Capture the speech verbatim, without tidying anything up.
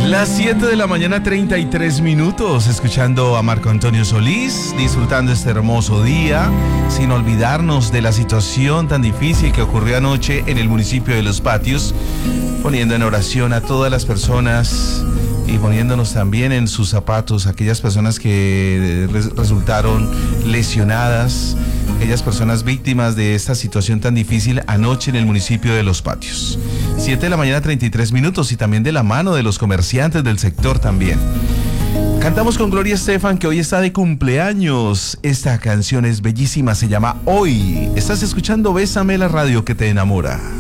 Las siete de la mañana, treinta y tres minutos, escuchando a Marco Antonio Solís, disfrutando este hermoso día, sin olvidarnos de la situación tan difícil que ocurrió anoche en el municipio de Los Patios, poniendo en oración a todas las personas y poniéndonos también en sus zapatos, aquellas personas que res- resultaron lesionadas, aquellas personas víctimas de esta situación tan difícil anoche en el municipio de Los Patios. siete de la mañana, treinta y tres minutos, y también de la mano de los comerciantes del sector también. Cantamos con Gloria Estefan, que hoy está de cumpleaños. Esta canción es bellísima, se llama Hoy. Estás escuchando Bésame, la radio que te enamora.